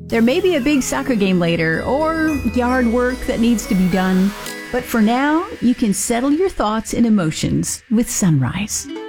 There may be a big soccer game later or yard work that needs to be done, but for now, you can settle your thoughts and emotions with Sunrise.